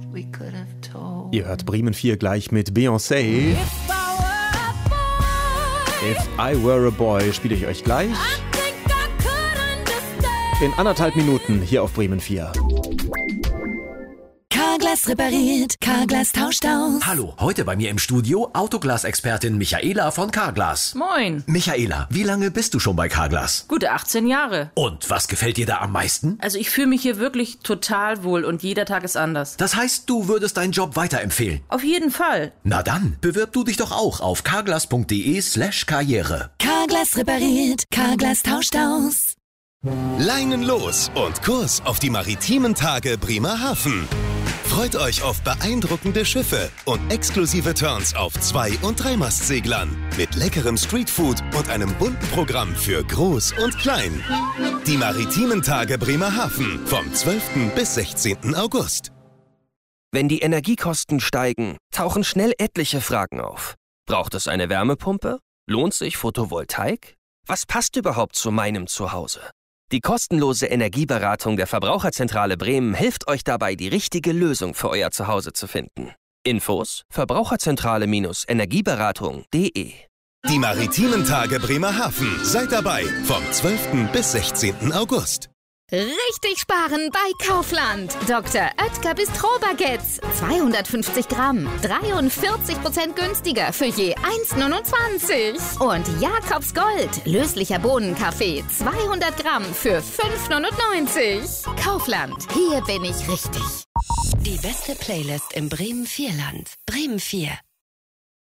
Ihr hört Bremen 4 gleich mit Beyoncé. If I Were a Boy spiele ich euch gleich. In 1,5 Minuten hier auf Bremen 4. Carglass repariert, Carglass tauscht aus. Hallo, heute bei mir im Studio Autoglas-Expertin Michaela von Carglass. Moin. Michaela, wie lange bist du schon bei Carglass? Gute 18 Jahre. Und was gefällt dir da am meisten? Also ich fühle mich hier wirklich total wohl und jeder Tag ist anders. Das heißt, du würdest deinen Job weiterempfehlen? Auf jeden Fall. Na dann, bewirb du dich doch auch auf carglass.de/karriere. Carglass repariert, Carglass tauscht aus. Leinen los und Kurs auf die maritimen Tage Bremerhaven. Freut euch auf beeindruckende Schiffe und exklusive Turns auf 2- und 3-Mastseglern mit leckerem Streetfood und einem bunten Programm für Groß und Klein. Die maritimen Tage Bremerhaven vom 12. bis 16. August. Wenn die Energiekosten steigen, tauchen schnell etliche Fragen auf. Braucht es eine Wärmepumpe? Lohnt sich Photovoltaik? Was passt überhaupt zu meinem Zuhause? Die kostenlose Energieberatung der Verbraucherzentrale Bremen hilft euch dabei, die richtige Lösung für euer Zuhause zu finden. Infos: Verbraucherzentrale-energieberatung.de. Die maritimen Tage Bremerhaven. Seid dabei vom 12. bis 16. August. Richtig sparen bei Kaufland. Dr. Oetker Bistro-Baguettes. 250 Gramm. 43% günstiger für je 1,29. Und Jakobs Gold. Löslicher Bohnenkaffee. 200 Gramm für 5,99. Kaufland. Hier bin ich richtig. Die beste Playlist im Bremen 4 Land. Bremen 4.